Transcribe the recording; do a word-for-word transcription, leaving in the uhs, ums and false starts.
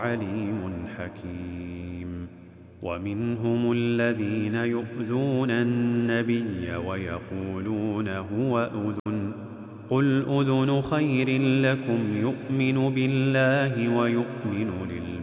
عليم حكيم. ومنهم الذين يؤذون النبي ويقولون هو أذن، قل أذن خير لكم يؤمن بالله ويؤمن للمؤمنين